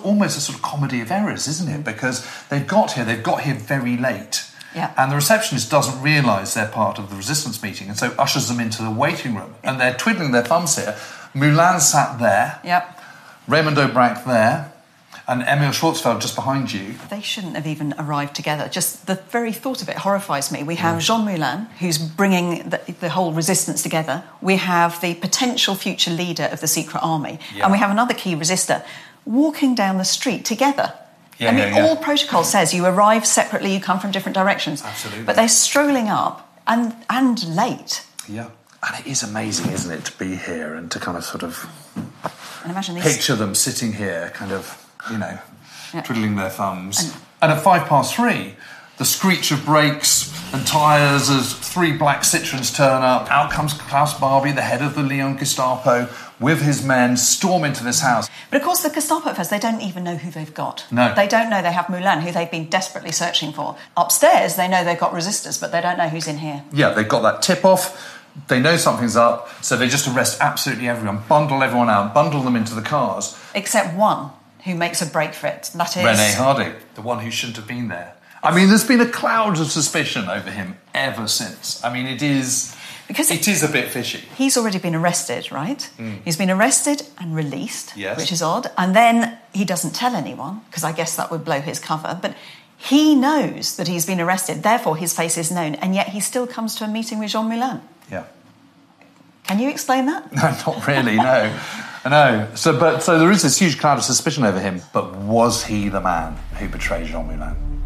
almost a sort of comedy of errors, isn't it? Because they've got here very late. Yeah. And the receptionist doesn't realise they're part of the resistance meeting, and so ushers them into the waiting room. And they're twiddling their thumbs here. Moulin sat there. Yep. Raymond Aubrac there. And Emil Schwarzfeld just behind you. They shouldn't have even arrived together. Just the very thought of it horrifies me. We have Jean Moulin, who's bringing the whole resistance together. We have the potential future leader of the secret army. Yeah. And we have another key resistor walking down the street together. All protocol says you arrive separately, you come from different directions. Absolutely. But they're strolling up and late. Yeah. And it is amazing, isn't it, to be here and to kind of sort of And imagine these... picture them sitting here, kind of, twiddling their thumbs. And at 3:05, the screech of brakes and tyres as 3 black Citroens turn up. Out comes Klaus Barbie, the head of the Lyon Gestapo, with his men, storm into this house. But of course, the Gestapo first, they don't even know who they've got. No. They don't know they have Moulin, who they've been desperately searching for. Upstairs, they know they've got resistors, but they don't know who's in here. Yeah, they've got that tip-off. They know something's up, so they just arrest absolutely everyone, bundle everyone out, bundle them into the cars. Except one who makes a break for it. That is... René Hardy, the one who shouldn't have been there. I mean, there's been a cloud of suspicion over him ever since. I mean, it is a bit fishy. He's already been arrested, right? He's been arrested and released, yes, which is odd. And then he doesn't tell anyone, because I guess that would blow his cover. But he knows that he's been arrested, therefore his face is known, and yet he still comes to a meeting with Jean Moulin. Yeah. Can you explain that? No, not really, no. No. So there is this huge cloud of suspicion over him. But was he the man who betrayed Jean Moulin?